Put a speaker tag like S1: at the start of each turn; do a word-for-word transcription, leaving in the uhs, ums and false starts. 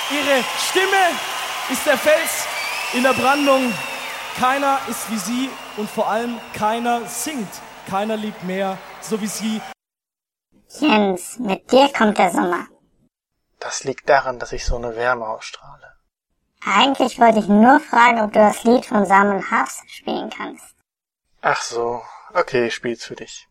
S1: Ihre Stimme ist der Fels in der Brandung. Keiner ist wie sie und vor allem keiner singt. Keiner liebt mehr, so wie sie.
S2: Jens, mit dir kommt der Sommer.
S3: Das liegt daran, dass ich so eine Wärme ausstrahle.
S2: Eigentlich wollte ich nur fragen, ob du das Lied von Simon Harfst spielen kannst.
S3: Ach so, okay, ich spiel's für dich.